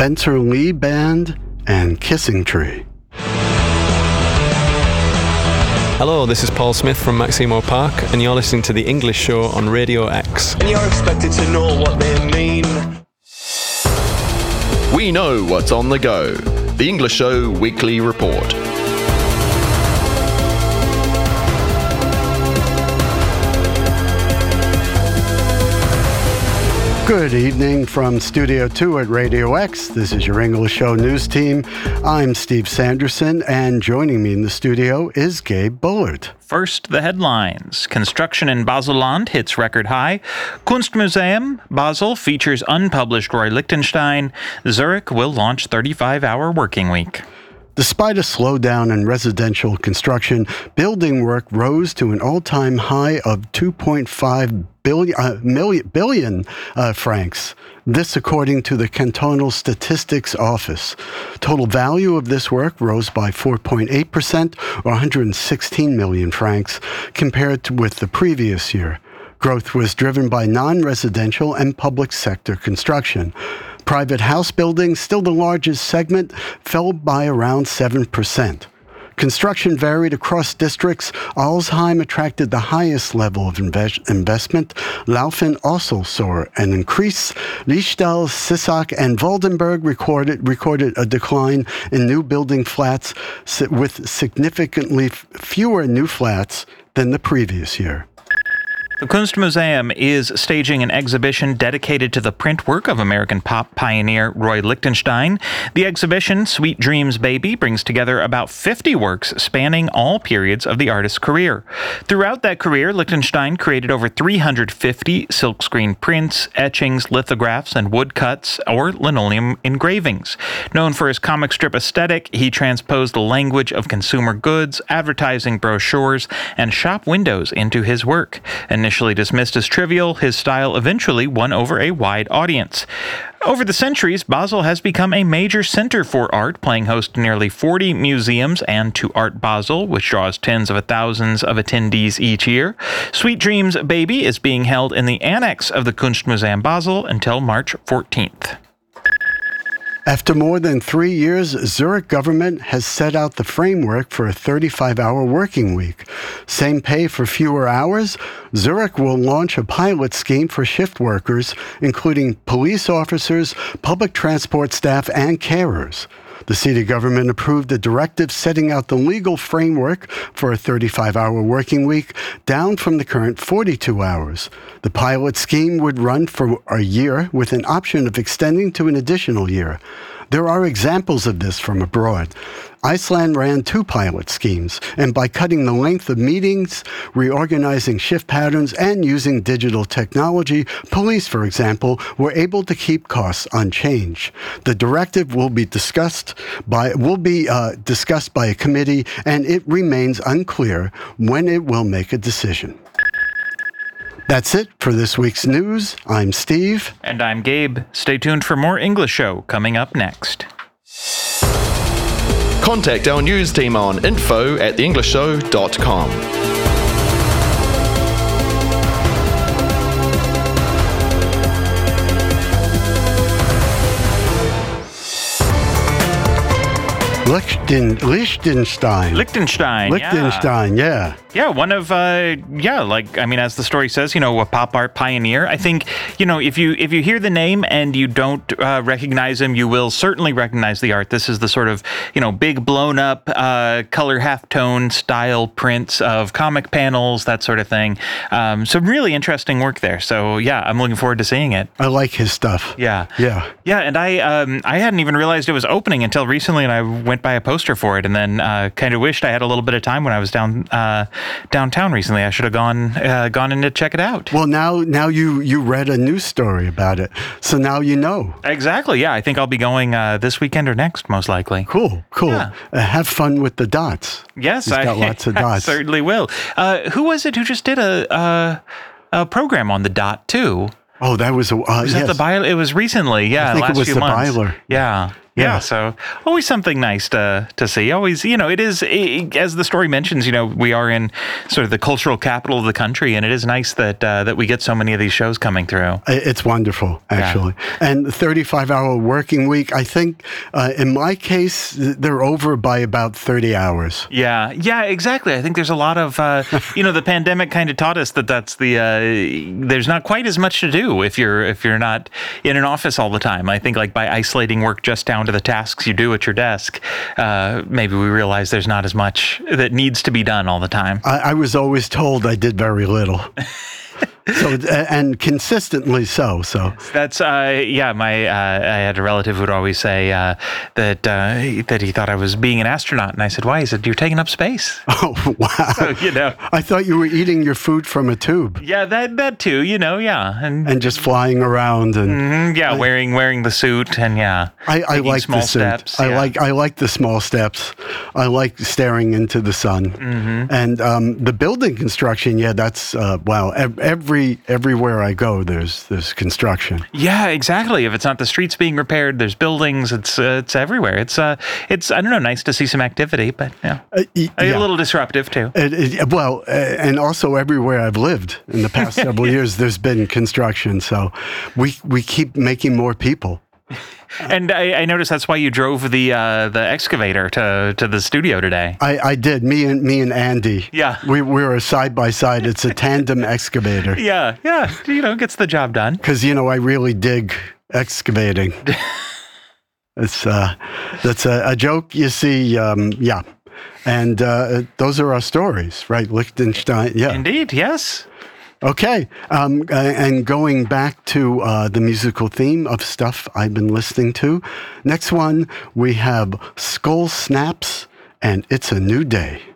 Spencer Lee Band, and Kissing Tree. Hello, this is Paul Smith from Maximo Park, and you're listening to The English Show on Radio X. And you're expected to know what they mean. We know what's on the go. The English Show Weekly Report. Good evening from Studio 2 at Radio X. This is your English Show news team. I'm Steve Sanderson, and joining me in the studio is Gabe Bullard. First, the headlines. Construction in Baselland hits record high. Kunstmuseum Basel features unpublished Roy Lichtenstein. Zurich will launch 35-hour working week. Despite a slowdown in residential construction, building work rose to an all-time high of 2.5 billion francs. This according to the Cantonal Statistics Office. Total value of this work rose by 4.8%, or 116 million francs, compared with the previous year. Growth was driven by non-residential and public sector construction. Private house building, still the largest segment, fell by around 7%. Construction varied across districts. Alzheim attracted the highest level of investment. Laufen also saw an increase. Liestal, Sissak, and Waldenberg recorded a decline in new building flats, with significantly fewer new flats than the previous year. The Kunstmuseum is staging an exhibition dedicated to the print work of American pop pioneer Roy Lichtenstein. The exhibition, Sweet Dreams Baby, brings together about 50 works spanning all periods of the artist's career. Throughout that career, Lichtenstein created over 350 silkscreen prints, etchings, lithographs, and woodcuts or linoleum engravings. Known for his comic strip aesthetic, he transposed the language of consumer goods, advertising brochures, and shop windows into his work. Initially dismissed as trivial, his style eventually won over a wide audience. Over the centuries, Basel has become a major center for art, playing host to nearly 40 museums and to Art Basel, which draws tens of thousands of attendees each year. Sweet Dreams Baby is being held in the annex of the Kunstmuseum Basel until March 14th. After more than 3 years, Zurich government has set out the framework for a 35-hour working week. Same pay for fewer hours. Zurich will launch a pilot scheme for shift workers, including police officers, public transport staff, and carers. The city government approved a directive setting out the legal framework for a 35-hour working week, down from the current 42 hours. The pilot scheme would run for a year, with an option of extending to an additional year. There are examples of this from abroad. Iceland ran 2 pilot schemes, and by cutting the length of meetings, reorganizing shift patterns, and using digital technology, police, for example, were able to keep costs unchanged. The directive will be discussed by a committee, and it remains unclear when it will make a decision. That's it for this week's news. I'm Steve. And I'm Gabe. Stay tuned for more English Show coming up next. Contact our news team on info@theenglishshow.com. Lichtenstein, yeah. Yeah, one of, as the story says, a pop art pioneer. I think, if you hear the name and you don't recognize him, you will certainly recognize the art. This is the sort of, big blown up color halftone style prints of comic panels, that sort of thing. Some really interesting work there. So, yeah, I'm looking forward to seeing it. I like his stuff. Yeah. And I hadn't even realized it was opening until recently, and I went by a poster for it, and then kind of wished I had a little bit of time when I was downtown recently. I should have gone in to check it out. Well, now you read a news story about it, so now you know. Exactly. Yeah, I think I'll be going this weekend or next, most likely. Cool. Yeah. Have fun with the dots. Yes, He's got lots of dots. I certainly will. Who was it who just did a program on the dot too? Oh, that was Was that the Byler? It was recently. Yeah, I think last it was few the months. Byler. Yeah. Yeah. So always something nice to see. Always, it is, as the story mentions, we are in sort of the cultural capital of the country, and it is nice that we get so many of these shows coming through. It's wonderful, actually. Yeah. And the 35-hour working week, I think, in my case, they're over by about 30 hours. Yeah, exactly. I think there's a lot of, the pandemic kind of taught us that's there's not quite as much to do if you're not in an office all the time. I think like by isolating work just down to the tasks you do at your desk, maybe we realize there's not as much that needs to be done all the time. I was always told I did very little. So and consistently so. That's I had a relative who would always say that he thought I was being an astronaut, and I said, "Why?" He said, "You're taking up space." Oh wow! So, I thought you were eating your food from a tube. Yeah, that too. And just flying around and wearing the suit and I like small the suit. steps. I like the small steps. I like staring into the sun. Mm-hmm. And the building construction. Yeah, that's wow. Everywhere I go, there's construction. Yeah, exactly. If it's not the streets being repaired, there's buildings. It's everywhere. It's I don't know, nice to see some activity, but a little disruptive too. And also everywhere I've lived in the past several years, there's been construction. So we keep making more people. And I noticed that's why you drove the excavator to the studio today. I did. Me and Andy. Yeah. We were side by side. It's a tandem excavator. Yeah. Gets the job done. Because I really dig excavating. That's a joke. You see. And those are our stories, right? Liechtenstein. Yeah. Indeed. Yes. Okay, and going back to the musical theme of stuff I've been listening to, next one we have Skull Snaps and It's a New Day.